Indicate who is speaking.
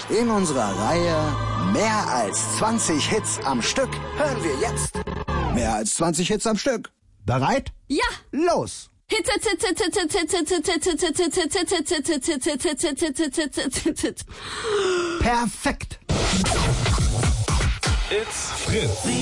Speaker 1: In unserer Reihe Mehr als 20 Hits am Stück hören wir jetzt Mehr als 20 Hits am Stück. Bereit?
Speaker 2: Ja.
Speaker 1: Los!
Speaker 2: Hits,
Speaker 1: Perfekt!
Speaker 3: It's Fritz.